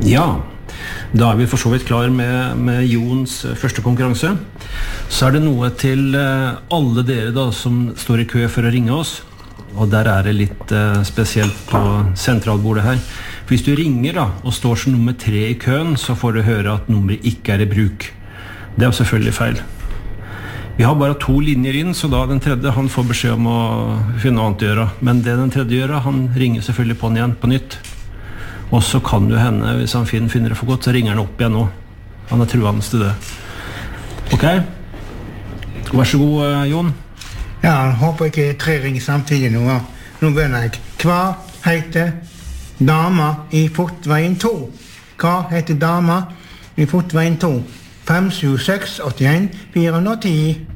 Ja, da vi for så vidt klar med Jons første konkurranse. Så det noe til alle dere da som står I kø for å ringe oss. Og der det litt spesielt på sentralbordet her. For hvis du ringer da, og står som nummer 3 I køen, så får du høre at nummeret ikke I bruk. Det jo selvfølgelig feil. Vi har bare 2 linjer inn, så da den tredje, han får beskjed om å finne noe annet å gjøre. Men det den tredje gjør, han ringer selvfølgelig på den igjen, på nytt. Og så kan det hende, hvis han finner det for godt, så ringer han opp igjen nå. Han truende til det. Ok? Vær så god, Jon. Ja, jeg håper ikke 3 ringer samtidig nå. Nå begynner jeg. Hva heter dama I Fortveien 2? Hva heter dama I Fortveien 2? 576 81 410